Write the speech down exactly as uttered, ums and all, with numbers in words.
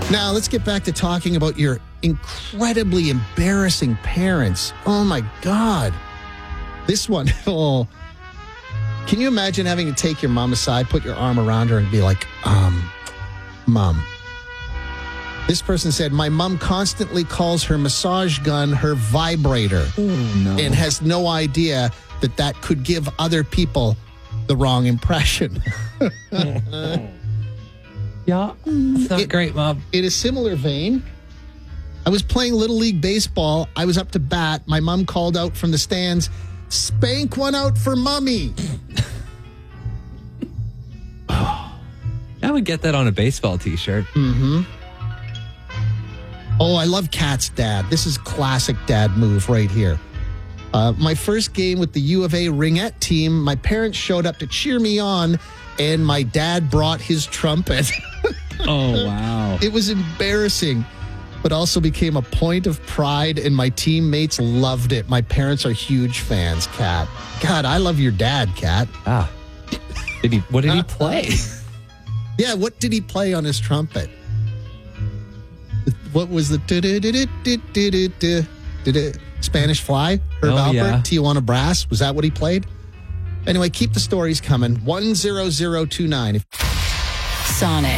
Now, let's get back to talking about your incredibly embarrassing parents. Oh, my God. This one, oh. Can you imagine having to take your mom aside, put your arm around her and be like, um, Mom. This person said, my mom constantly calls her massage gun her vibrator. Oh, no. And has no idea that that could give other people the wrong impression. Yeah, it's not It- great, Mom. In a similar vein, I was playing Little League Baseball. I was up to bat. My mom called out from the stands, spank one out for Mommy. I would get that on a baseball T-shirt. Mm-hmm. Oh, I love Kat's dad. This is classic dad move right here. Uh, my first game with the U of A ringette team, my parents showed up to cheer me on, and my dad brought his trumpet. Oh, wow. It was embarrassing, but also became a point of pride, and my teammates loved it. My parents are huge fans, Kat. God, I love your dad, Kat. Ah. Did he? What did he play? Yeah, what did he play on his trumpet? What was the Spanish Fly? Herb Oh, Alpert, yeah. Tijuana Brass? Was that what he played? Anyway, keep the stories coming. one zero zero two nine. Sonic.